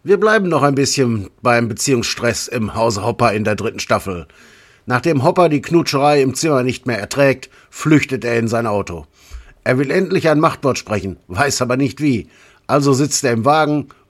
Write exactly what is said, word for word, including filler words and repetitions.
Wir bleiben noch ein bisschen beim Beziehungsstress im Hause Hopper in der dritten Staffel. Nachdem Hopper die Knutscherei im Zimmer nicht mehr erträgt, flüchtet er in sein Auto. Er will endlich ein Machtwort sprechen, weiß aber nicht wie. Also sitzt er im Wagen